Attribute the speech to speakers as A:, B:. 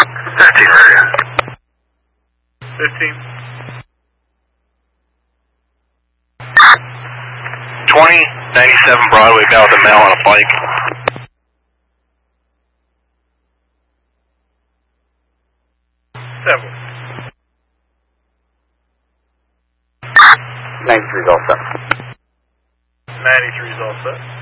A: 15 area.
B: 15.
A: 2097 Broadway, bound with a male on a bike.
B: Several.
C: 93 is all set.
B: 93 is all set.